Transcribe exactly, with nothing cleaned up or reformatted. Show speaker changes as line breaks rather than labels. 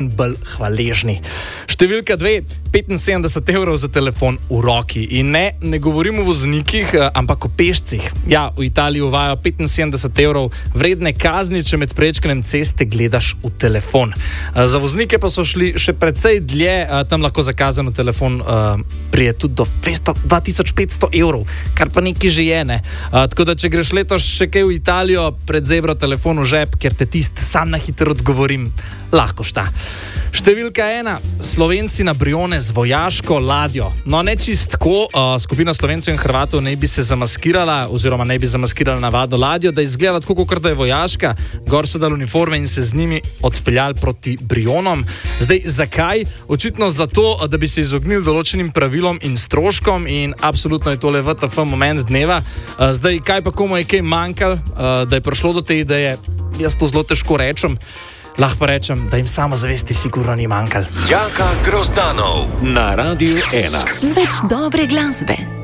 čim bolj hvaležni. Številka dve, petinsedemdeset evrov za telefon v roki. In ne, ne govorimo o voznikih, ampak o pešcih. Ja, v Italiji uvajajo petinsedemdeset evrov vredne kazni, če med prečkanjem ceste gledaš v telefon. Za voznike pa so šli še precej dlje, tam lahko zakazano telefon uh, prije tudi do dvesto, dva tisoč petsto evrov, kar pa nekaj že je, ne. Uh, tako da, če greš letos še kaj v Italijo, pred zebro telefon v žep, ker te tist sam na hitro odgovorim, lahko šta. Številka ena, Slovenci na Brione z vojaško ladjo. No, ne čist tako, uh, skupina Slovencev in Hrvatov ne bi se zamaskirala, oziroma ne bi zamaskirala navadno ladjo, da izgleda tako, kot da je vojaška, gor so dali uniforme in se z njimi odpeljali proti Brionom. Zdaj, zakaj? Očitno zato, da bi se izognili določenim pravilom in stroškom in absolutno je tole V T F moment dneva. Uh, zdaj, kaj pa komu je kaj manjkalo, uh, da je prišlo do te ideje, jaz to zelo težko rečem. Lahko pa rečem, da jim samozavesti sigurno ni manjkalo.
Jaka Grozdanov na Radiu ena.
Z več dobre glasbe.